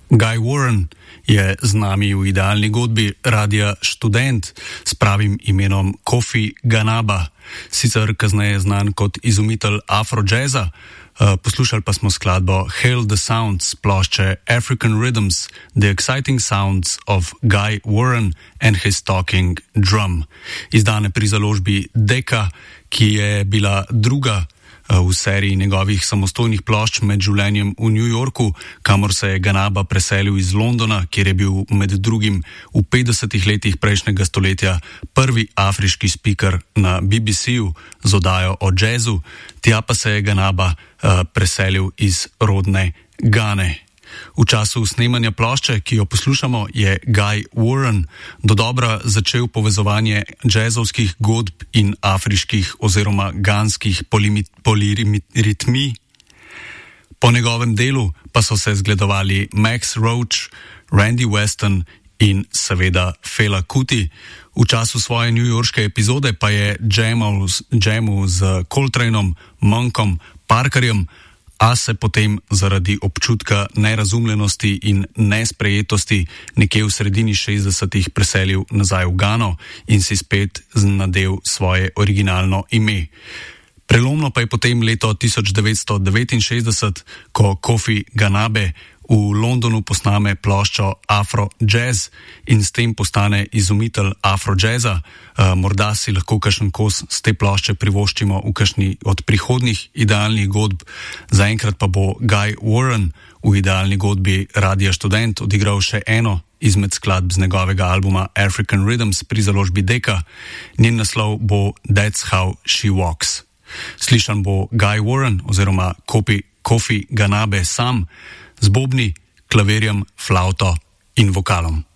Guy Warren je z nami v idealni godbi Radia Študent s pravim imenom Kofi Ganaba, sicer kasneje znan kot izumitelj afro-jazza. Poslušali pa smo skladbo Hail the Sounds plošče African Rhythms, The Exciting Sounds of Guy Warren and His Talking Drum, izdane pri založbi Decca, ki je bila druga v seriji njegovih samostojnih plošč med življenjem v New Yorku, kamor se je Ganaba preselil iz Londona, kjer je bil med drugim v 50-ih letih prejšnjega stoletja prvi afriški speaker na BBC-ju z oddajo o jazzu, tja pa se je Ganaba preselil iz rodne Gane. V času snemanja plošče, ki jo poslušamo, je Guy Warren dodobra začel povezovanje jazzovskih godb in afriških oziroma ganskih poliritmij. Po njegovem delu pa so se zgledovali Max Roach, Randy Weston in seveda Fela Kuti. V času svoje newyorške epizode pa je jamal z Coltraneom, Monkom, Parkerjem, a se potem zaradi občutka nerazumljenosti in nesprejetosti nekje v sredini 60-ih preselil nazaj v Gano in si spet nadel svoje originalno ime. Prelomno pa je potem leto 1969, ko Kofi Ganabe v Londonu posname ploščo Afro Jazz in s tem postane izumitelj afro-jazza. Morda si lahko kakšen kos z te plošče privoščimo v kakšni od prihodnjih idealnih godb. Zaenkrat pa bo Guy Warren v idealni godbi Radia Študent odigral še eno izmed skladb z njegovega albuma African Rhythms pri založbi Decca. Njen naslov bo That's How She Walks. Slišan bo Guy Warren oziroma Kofi Ganabe sam z bobni, klavirjem, flavto in vokalom.